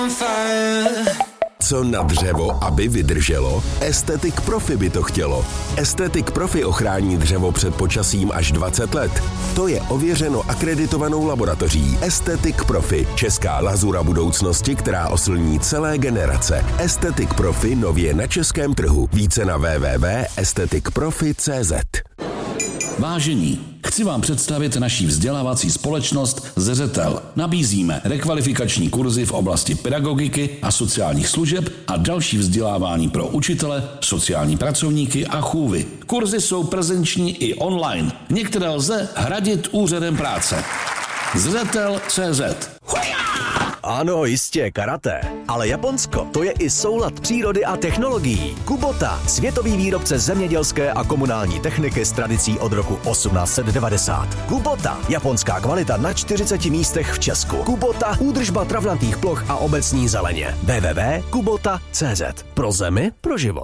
Co na dřevo, aby vydrželo? Aesthetic Profi by to chtělo. Aesthetic Profi ochrání dřevo před počasím až 20 let. To je ověřeno akreditovanou laboratoří Aesthetic Profi, česká lazura budoucnosti, která oslní celé generace. Aesthetic Profi nově na českém trhu. Více na www.aestheticprofi.cz. Vážení, chci vám představit naší vzdělávací společnost Zřetel. Nabízíme rekvalifikační kurzy v oblasti pedagogiky a sociálních služeb a další vzdělávání pro učitele, sociální pracovníky a chůvy. Kurzy jsou prezenční i online. Některé lze hradit úřadem práce. Zřetel.cz. Ano, jistě, karate. Ale Japonsko, to je i soulad přírody a technologií. Kubota, světový výrobce zemědělské a komunální techniky s tradicí od roku 1890. Kubota, japonská kvalita na 40 místech v Česku. Kubota, údržba travnatých ploch a obecní zeleně. www.kubota.cz. Pro zemi, pro život.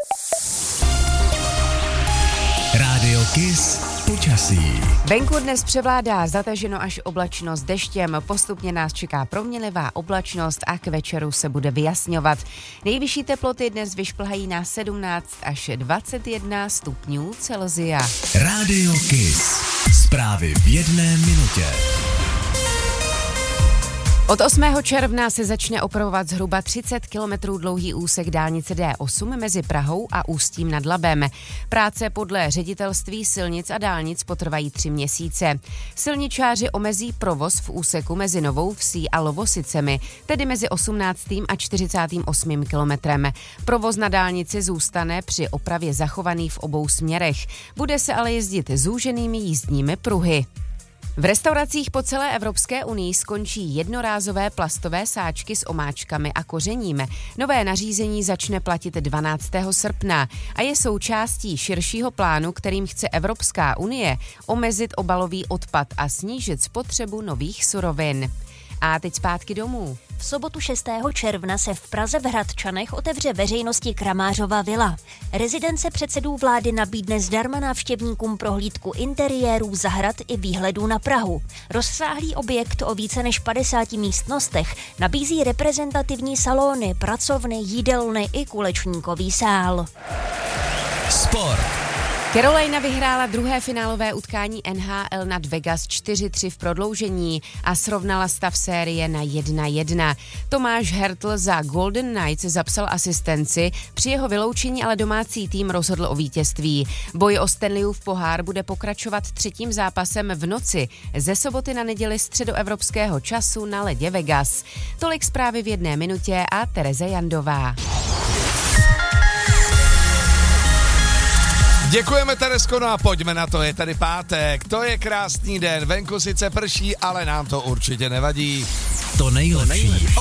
Rádio Kiss počasí. Venku dnes převládá zataženo až oblačno s deštěm, postupně nás čeká proměnlivá oblačnost a k večeru se bude vyjasňovat. Nejvyšší teploty dnes vyšplhají na 17 až 21 stupňů Celsia. Rádio Kiss. Zprávy v jedné minutě. Od 8. června se začne opravovat zhruba 30 kilometrů dlouhý úsek dálnice D8 mezi Prahou a Ústím nad Labem. Práce podle ředitelství silnic a dálnic potrvají 3 měsíce. Silničáři omezí provoz v úseku mezi Novou Vsí a Lovosicemi, tedy mezi 18. a 48. kilometrem. Provoz na dálnici zůstane při opravě zachovaný v obou směrech. Bude se ale jezdit zúženými jízdními pruhy. V restauracích po celé Evropské unii skončí jednorázové plastové sáčky s omáčkami a kořením. Nové nařízení začne platit 12. srpna a je součástí širšího plánu, kterým chce Evropská unie omezit obalový odpad a snížit spotřebu nových surovin. A teď zpátky domů. V sobotu 6. června se v Praze v Hradčanech otevře veřejnosti Kramářova vila. Rezidence předsedů vlády nabídne zdarma návštěvníkům prohlídku interiérů, zahrad i výhledů na Prahu. Rozsáhlý objekt o více než 50 místnostech nabízí reprezentativní salony, pracovny, jídelny i kulečníkový sál. Sport. Carolina vyhrála druhé finálové utkání NHL nad Vegas 4-3 v prodloužení a srovnala stav série na 1-1. Tomáš Hertl za Golden Knights zapsal asistenci, při jeho vyloučení ale domácí tým rozhodl o vítězství. Boj o Stanleyův pohár bude pokračovat třetím zápasem v noci ze soboty na neděli středoevropského času na ledě Vegas. Tolik zprávy v jedné minutě a Tereza Jandová. Děkujeme, Teresko, no a pojďme na to, je tady pátek, to je krásný den, venku sice prší, ale nám to určitě nevadí. To nejlepší